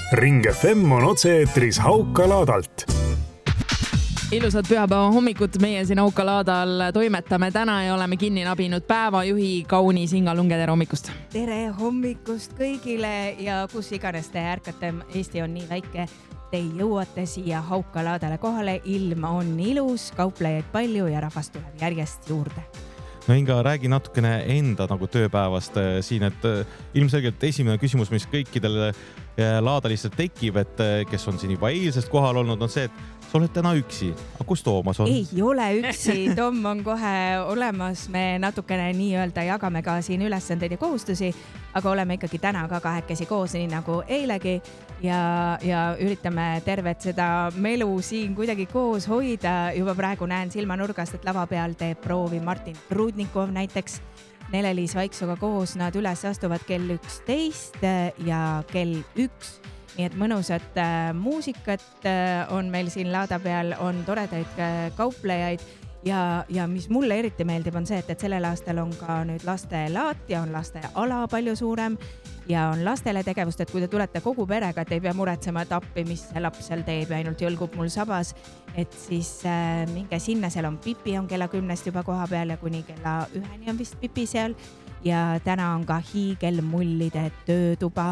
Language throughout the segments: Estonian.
Ring FM on otse-eetris Haukalaadalt. Ilusad pühapäeva hommikut meie siin Haukalaadal toimetame täna ja oleme kinni nabinud päevajuhi Kaunis Inga Lunge. Tere hommikust! Tere hommikust kõigile ja kus iganes te ärkate. Eesti on nii väike, te jõuate siia Haukalaadale kohale. Ilm on ilus, kauplejaid palju ja rahvast tuleb järjest juurde. No Inga, räägi natukene enda tööpäevast siin, et ilmselgelt esimene küsimus, mis kõikidele laadalistelt tekib, et kes on siin juba eilsest kohal olnud, on see, et sa oled täna üksi. Aga kus Toomas on? Ei ole üksi, Tom on kohe olemas. Me natukene nii-öelda jagame ka siin ülesandeid ja kohustusi, aga oleme ikkagi täna ka kahekesi koos, nii nagu eilegi ja üritame tervet seda melu siin kuidagi koos hoida. Juba praegu näen silmanurgast, et lava peal teeb proovi Martin Trudnikov näiteks. Nele-Liis Vaiksuga koos nad üles astuvad kell 11 ja kell 1. Nii et mõnusat muusikat on meil siin laada peal, on toredaid kauplejaid ja mis mulle eriti meeldib on see, et sellel aastal on ka nüüd laste laat ja on laste ala palju suurem ja on lastele tegevust, et kui te tulete kogu perega, et ei pea muretsema, et appi, mis see laps seal teeb ja ainult jõlgub mul sabas, et siis minge sinna, seal on Pipi on kella 10 juba koha peal ja kuni kella 1 on vist Pipi seal ja täna on ka hiigelmullide töötuba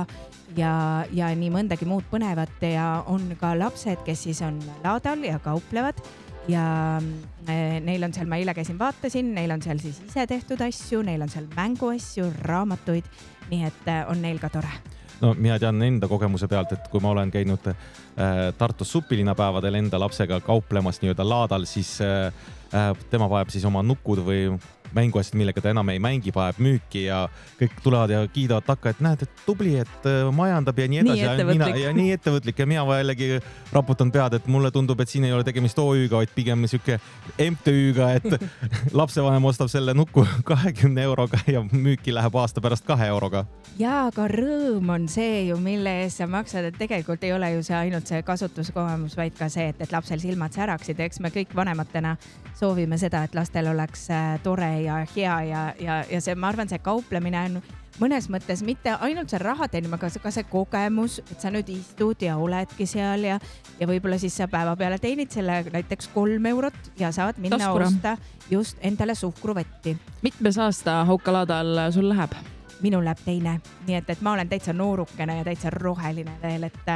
ja nii mõndagi muud põnevat ja on ka lapsed, kes siis on laadal ja kauplevad ja neil on seal, ma eile käisin vaatasin, neil on seal siis ise tehtud asju, neil on seal mänguasju, raamatuid, nii et on neil ka tore. No mina tean enda kogemuse pealt, et kui ma olen käinud Tartus supilinapäevadel enda lapsega kauplemas nii-öelda laadal, siis tema vajab siis oma nukud või mänguasjad, millega ta enam ei mängi, vajab müüki ja kõik tulevad ja kiidavad takka, et näed, et tubli, et majandab ja nii edasi. Ja nii ettevõtlik ja mina jällegi raputan pead, et mulle tundub, et siin ei ole tegemist OÜ-ga, vaid pigem siuke MTÜ-ga, et lapsevanem ostab selle nuku 20 euroga ja müüki läheb aasta pärast 2 euroga. Ja aga rõõm on see ju, mille ees sa maksad, et tegelikult ei ole ju see ainult see kasutuskogemus, vaid ka see, et lapsel silmad säraksid. Eks me kõik vanematena soovime seda, et lastel oleks tore ja hea ja see, ma arvan, see kauplemine on mõnes mõttes mitte ainult see raha teenima, aga ka see kogemus, et sa nüüd istud ja oledki seal ja võib-olla siis sa päeva peale teenid selle näiteks 3 eurot ja saad minna Taskura. osta just endale suhkruvetti. Mitmes aasta Haukalaadal sul läheb? Minul läheb teine, nii et ma olen täitsa noorukene ja täitsa roheline veel, et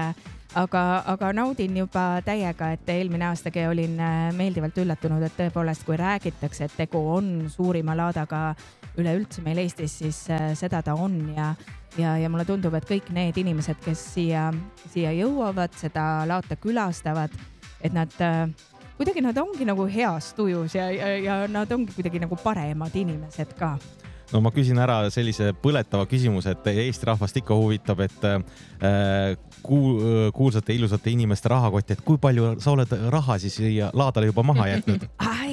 aga naudin juba täiega, et eelmine aastagi olin meeldivalt üllatunud, et tõepoolest, kui räägitakse, et tegu on suurima laadaga üleüldse meil Eestis, siis seda ta on ja mulle tundub, et kõik need inimesed, kes siia jõuavad, seda laata külastavad, et nad ongi nagu heas tujus ja nad ongi kuidagi nagu paremad inimesed ka. No ma küsin ära sellise põletava küsimuse, et Eesti rahvast ikka huvitab, et kuulsate ilusate inimeste rahakotti, et kui palju sa oled raha siis laadale juba maha jätnud?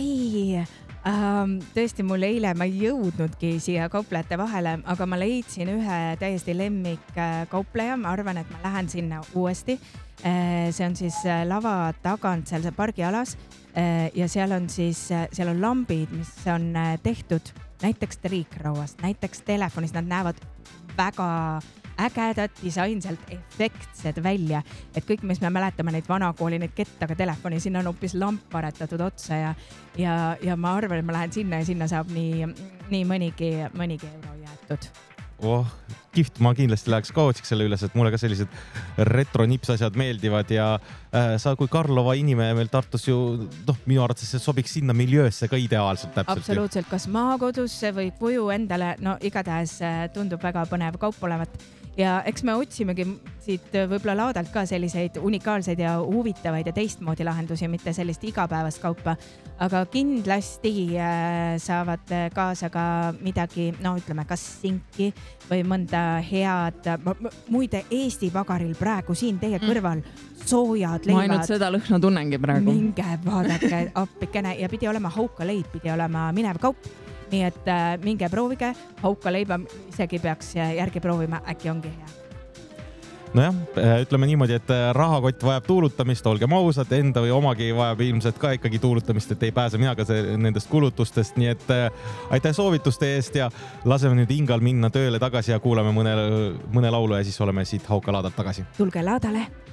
Tõesti, mul eile ma ei jõudnudki siia kauplejate vahele, aga ma leidsin ühe täiesti lemmik kaupleja. Ma arvan, et ma lähen sinna uuesti. See on siis lava tagant seal see pargialas ja seal on lambid, mis on tehtud näiteks triikrauast, näiteks telefonis, nad näevad väga ägedad disainselt efektsed välja, et kõik, mis me mäletame neid vanakooli, neid kettaga telefoni, sinna on hoopis lamp aretatud otsa ja ma arvan, et ma lähen sinna ja sinna saab nii mõnigi euro jäetud. Kihvt, ma kindlasti läheks kaotsiks selle üles, et mulle ka sellised retronipsasjad meeldivad ja sa kui Karlova inimene meil Tartus ju, minu arvates see sobiks sinna miljöösse ka ideaalselt täpselt. Absoluutselt, kas maakodusse või kuju endale, no igatahes tundub väga põnev kaup olevat ja eks me otsimegi siit võib-olla laadalt ka selliseid unikaalseid ja huvitavaid ja teistmoodi lahendusi, mitte sellist igapäevast kaupa, aga kindlasti saavad kaasa ka midagi, ütleme, kas sinki või mõnda head, muide Eesti pagaril praegu siin teie kõrval soojad leivad. Ma ainult seda lõhna tunnengi praegu. Minge vaadake appikene ja pidi olema Haukaleib, pidi olema minev kaup. Nii et minge proovige, Haukaleiba isegi peaks järgi proovima, äkki ongi hea. nojah, ütleme niimoodi, et rahakott vajab tuulutamist, olgem ausad, enda või omagi vajab ilmselt ka ikkagi tuulutamist, et ei pääse mina ka nendest kulutustest, nii et aitäh soovituste eest ja laseme nüüd Ingal minna tööle tagasi ja kuulame mõne laulu ja siis oleme siit Hauka laadalt tagasi. Tulge laadale!